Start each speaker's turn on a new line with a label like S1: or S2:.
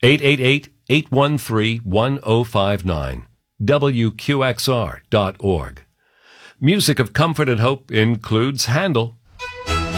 S1: 888-813-1059. WQXR.org. Music of comfort and hope includes Handel,